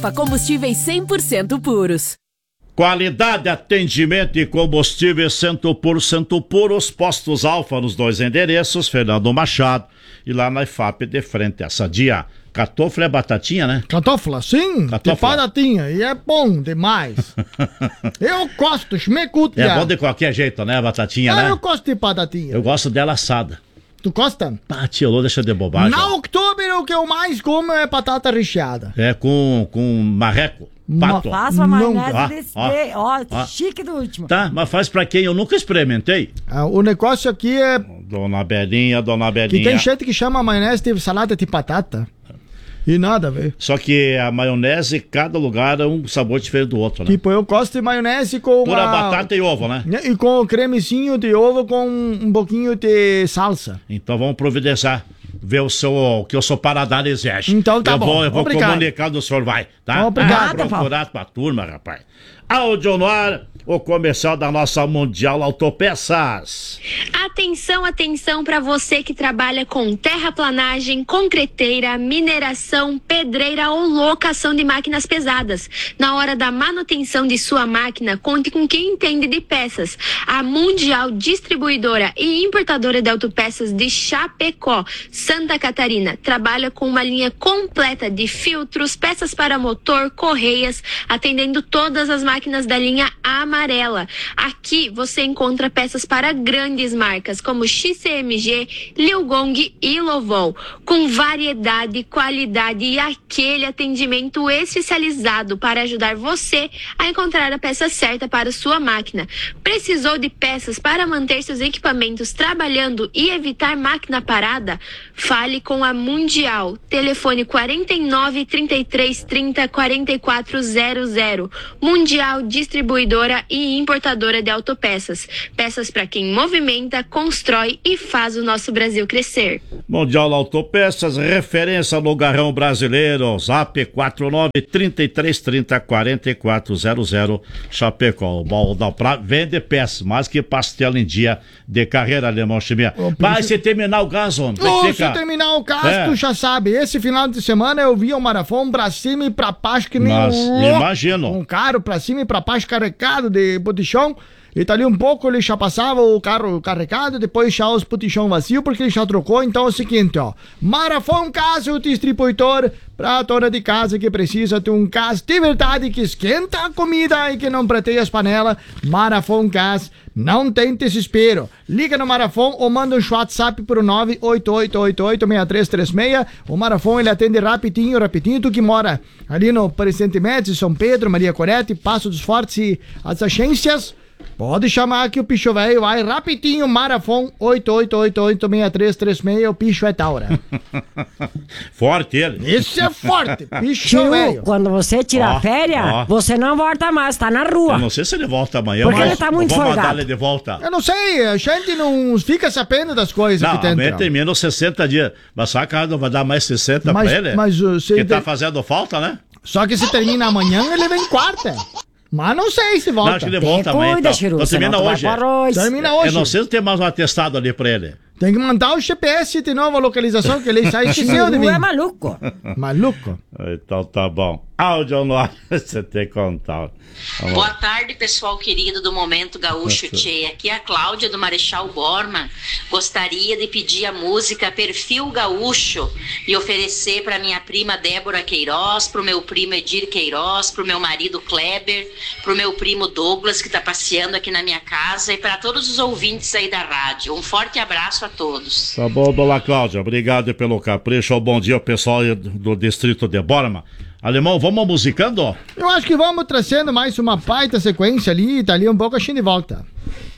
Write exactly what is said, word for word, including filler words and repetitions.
Combustíveis cem por cento puros. Qualidade, atendimento e combustíveis cem por cento puros. Postos Alfa nos dois endereços, Fernando Machado e lá na I F A P de frente a Sadia. Catofla é batatinha, né? Catofla, sim. Catofla. De batatinha. E é bom demais. Eu gosto, esmecuta. É bom de qualquer jeito, né? Batatinha, ah, né? Eu gosto de batatinha. Eu gosto dela assada. Tu gosta? Ah, tio, deixa de bobagem. Na outubro, o que eu mais como é batata recheada. É com, com marreco. Pato. Faça uma maionese Ó, desse ó, bem, ó, ó. chique do último. Tá, mas faz pra quem? Eu nunca experimentei. Ah, o negócio aqui é Dona Belinha, Dona Belinha. que tem gente que chama a maionese de salada de batata. E nada, velho. Só que a maionese, cada lugar é um sabor diferente do outro, né? Tipo, eu gosto de maionese com Pura a... batata e ovo, né? E com o cremezinho de ovo com um pouquinho de salsa. Então vamos providenciar. Ver o seu, o que o seu paladar exige. Então tá eu bom. Vou, eu vou Obrigado. comunicar do senhor, vai, tá? Obrigado, ah, procurar pra turma, rapaz. Áudio no ar, o comercial da nossa Mundial Autopeças. Atenção, atenção para você que trabalha com terraplanagem, concreteira, mineração, pedreira ou locação de máquinas pesadas. Na hora da manutenção de sua máquina, conte com quem entende de peças. A Mundial Distribuidora e Importadora de Autopeças de Chapecó, Santa Catarina, trabalha com uma linha completa de filtros, peças para motor, correias, atendendo todas as máquinas da linha amarela. Aqui você encontra peças para grandes marcas como X C M G, Liugong e Lovol, com variedade, qualidade e aquele atendimento especializado para ajudar você a encontrar a peça certa para sua máquina. Precisou de peças para manter seus equipamentos trabalhando e evitar máquina parada? Fale com a Mundial. Telefone quarenta e nove, trinta e três, trinta, quarenta e quatro zero zero. Mundial Distribuidora e Importadora de Autopeças. Peças para quem movimenta, constrói e faz o nosso Brasil crescer. Mundial Autopeças, referência no garrão brasileiro. Zap quatro nove, trinta e três, trinta, quarenta e quatro zero zero. Chapecó. Bom, dá pra vende peças, mais que pastel em dia de carreira, Alemão Chimia. Vai se terminar o gás, homem. Oh, se terminar o caso, É. tu já sabe. Esse final de semana eu vi o Marafon pra cima e pra baixo que nem Mas, um louco. imagino. Um carro pra cima e pra baixo carregado de botichão. E tá ali um pouco, ele já passava o carro carregado, depois já os botichão vazio, porque ele já trocou. Então é o seguinte, ó. Marafon Caso Distribuidor, pra dona de casa que precisa de um gás de verdade que esquenta a comida e que não preteia as panelas. Marafon Gás, não tem desespero. Liga no Marafon ou manda um WhatsApp pro nove oito oito oito oito, seis três três seis. O Marafon, ele atende rapidinho, rapidinho. Tu que mora ali no Presidente Médici, São Pedro, Maria Corete, Passo dos Fortes e as agências, pode chamar que o Picho Velho vai rapidinho. Marafon oito oito oito oito, seis três três seis. O Picho é Taura. Forte ele. Esse é forte, Picho Tio, Velho. quando você tira Ó, férias, ó. você não volta mais, tá na rua. Eu não sei se ele volta amanhã, Porque mas ele tá muito eu vou mandar folgado. ele de volta. Eu não sei, a gente não fica sabendo das coisas Não, que tem. amanhã termina os sessenta dias. Mas só que não vai dar mais sessenta Mas- pra ele? mas, uh, se que ele tá tem- fazendo falta, né? Só que se termina amanhã, ele vem quarta. Mas não sei se volta. Não, acho que ele volta amanhã. Cuida, Então, Chiru, então senão termina tu vai hoje. pro arroz. Termina hoje. Eu não sei se tem mais um atestado ali pra ele. Tem que mandar o G P S de novo, a localização, que ele sai esqueceu de Chiru mim. é maluco. Maluco. Então tá bom. Áudio no ar, você tem que contar. Vamos Boa lá. tarde, pessoal querido do Momento Gaúcho Tchê. Aqui é a Cláudia do Marechal Borman. Gostaria de pedir a música Perfil Gaúcho e oferecer para minha prima Débora Queiroz, pro meu primo Edir Queiroz, pro meu marido Kleber, pro meu primo Douglas, que tá passeando aqui na minha casa, e para todos os ouvintes aí da rádio. Um forte abraço a todos. Tá bom, dona Cláudia. Obrigado pelo capricho. Bom dia, pessoal do distrito de Borma. Alemão, vamos musicando? Eu acho que vamos trazendo mais uma baita sequência ali, tá ali um pouco a gente volta.